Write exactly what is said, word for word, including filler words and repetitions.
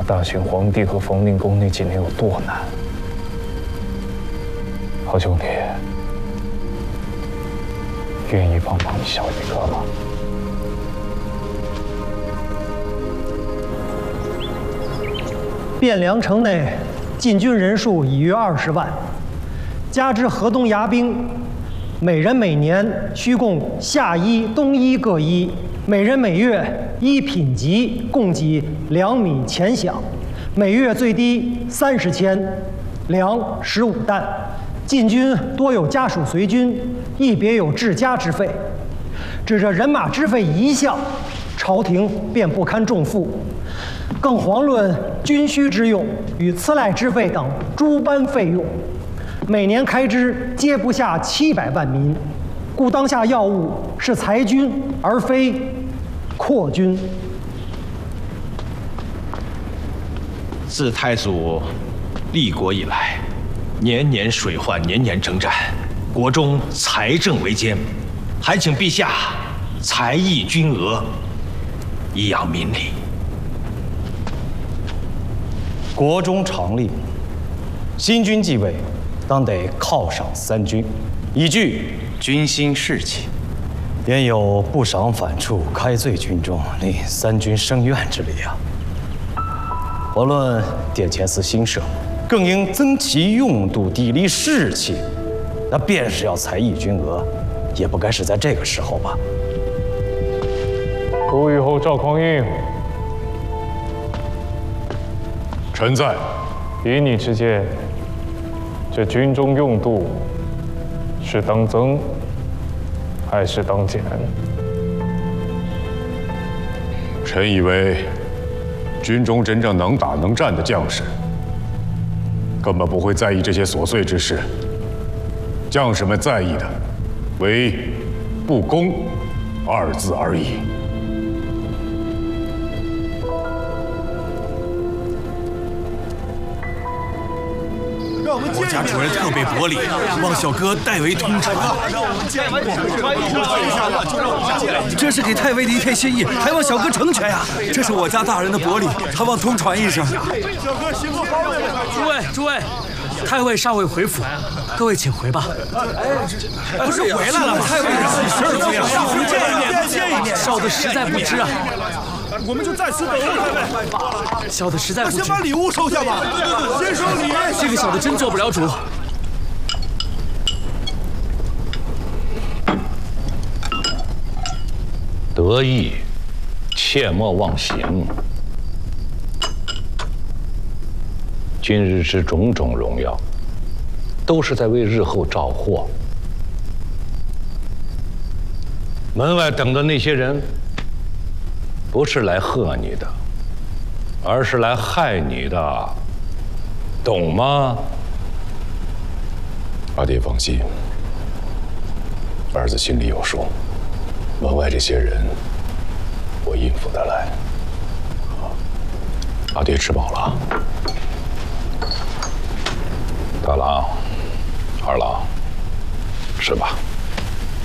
道大选皇帝和冯令公那几年有多难。好兄弟，愿意帮帮你小宇哥吗？ 汴梁城内禁军人数已约二十万，加之河东牙兵，每人每年需供夏衣、冬衣各衣，每人每月依品级供给粮米钱饷，每月最低三十千，粮十五担。禁军多有家属随军，亦别有治家之费。只这人马之费一项，朝廷便不堪重负。更遑论军需之用与赐赖之费等诸般费用，每年开支皆不下七百万民，故当下要务是裁军而非扩军。 自太祖立国以来，年年水患，年年征战，国中财政为艰，还请陛下裁议军额，以养民力。 国中常例，新君继位，当得犒赏三军，以具军心士气。焉有不赏反处，开罪军中，令三军生怨之理啊！遑论殿前司新设，更应增其用度，砥砺士气。那便是要裁议军额，也不该是在这个时候吧？ 胡虞侯赵匡胤。 臣在。 依你之见，这军中用度是当增还是当减？ 臣以为，军中真正能打能战的将士，根本不会在意这些琐碎之事。将士们在意的，唯“不公”二字而已。 我家主人特备薄礼，望小哥代为通传。这是给太尉的一片心意，还望小哥成全呀！这是我家大人的薄礼，还望通传一声。 诸位，诸位，太尉尚未回府，各位请回吧。 不是回来了吗？太尉喜事儿不要，见一面，见一面。 小的实在不知啊。 我们就在此等候太尉。 小的实在不知。 先把礼物收下吧。先收礼。 这个小的真做不了主。 得意，切莫忘形。今日之种种荣耀，都是在为日后招祸。门外等的那些人，不是来贺你的，而是来害你的，懂吗？ 阿爹放心，儿子心里有数。门外这些人，我应付得来。阿爹吃饱了。 大郎、二郎，吃吧。